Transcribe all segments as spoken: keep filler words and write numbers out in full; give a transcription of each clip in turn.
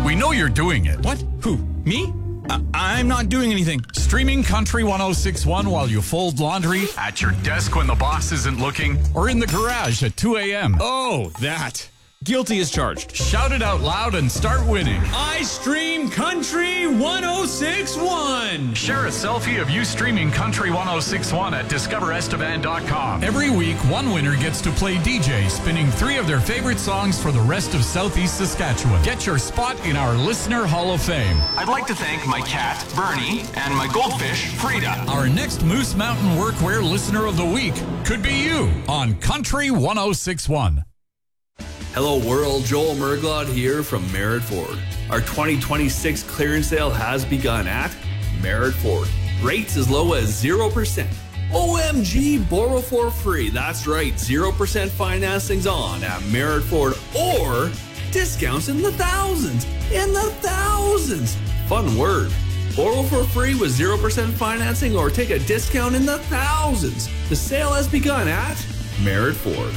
We know you're doing it. What? Who? Me? I- I'm not doing anything. Streaming Country ten sixty-one while you fold laundry, at your desk when the boss isn't looking, or in the garage at two a.m. Oh, that. Guilty as charged. Shout it out loud and start winning. I stream Country ten sixty-one. Share a selfie of you streaming Country ten sixty-one at discover estevan dot com. Every week, one winner gets to play D J, spinning three of their favorite songs for the rest of Southeast Saskatchewan. Get your spot in our Listener Hall of Fame. I'd like to thank my cat, Bernie, and my goldfish, Frida. Our next Moose Mountain Workwear Listener of the Week could be you on Country ten sixty-one. Hello world, Joel Merglot here from Merritt Ford. Our twenty twenty-six clearance sale has begun at Merritt Ford. Rates as low as zero percent. O M G, borrow for free. That's right, zero percent financing's on at Merritt Ford, or discounts in the thousands. In the thousands. Fun word. Borrow for free with zero percent financing or take a discount in the thousands. The sale has begun at Merritt Ford.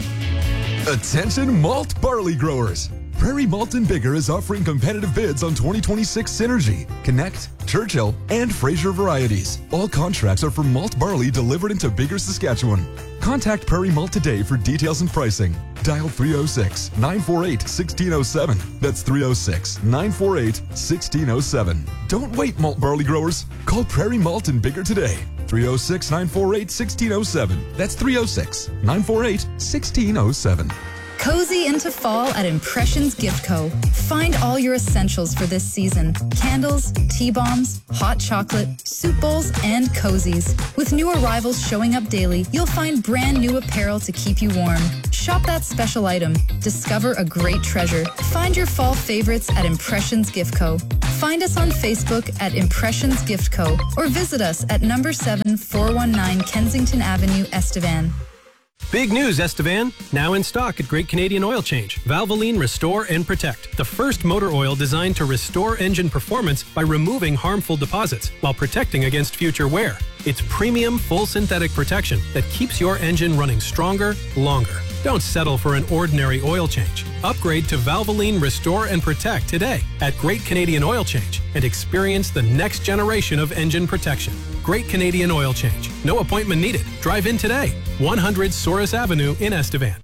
Attention malt barley growers. Prairie Malt and Bigger is offering competitive bids on twenty twenty-six Synergy, Connect, Churchill, and Fraser varieties. All contracts are for malt barley delivered into Bigger, Saskatchewan. Contact Prairie Malt today for details and pricing. Dial three oh six, nine four eight, one six oh seven. That's three oh six, nine four eight, one six oh seven. Don't wait, malt barley growers. Call Prairie Malt and Bigger today. three oh six, nine four eight, one six oh seven. That's three oh six, nine four eight, one six oh seven. Cozy into fall at Impressions Gift Co. Find all your essentials for this season. Candles, tea bombs, hot chocolate, soup bowls, and cozies. With new arrivals showing up daily, you'll find brand new apparel to keep you warm. Shop that special item. Discover a great treasure. Find your fall favorites at Impressions Gift Co. Find us on Facebook at Impressions Gift Co. or visit us at number seven, four one nine Kensington Avenue, Estevan. Big news, Estevan. Now in stock at Great Canadian Oil Change. Valvoline Restore and Protect. The first motor oil designed to restore engine performance by removing harmful deposits while protecting against future wear. It's premium full synthetic protection that keeps your engine running stronger, longer. Don't settle for an ordinary oil change. Upgrade to Valvoline Restore and Protect today at Great Canadian Oil Change and experience the next generation of engine protection. Great Canadian Oil Change. No appointment needed. Drive in today. one hundred Souris Avenue in Estevan.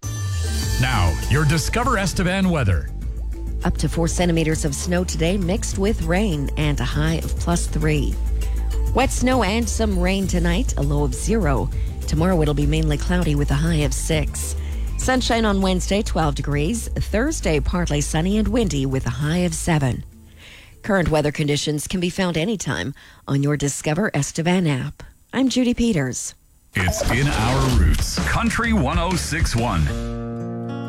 Now, your Discover Estevan weather. Up to four centimeters of snow today, mixed with rain, and a high of plus three. Wet snow and some rain tonight, a low of zero. Tomorrow it'll be mainly cloudy with a high of six. Sunshine on Wednesday, twelve degrees. Thursday, partly sunny and windy with a high of seven. Current weather conditions can be found anytime on your Discover Estevan app. I'm Judy Peters. It's in our roots. Country ten sixty-one.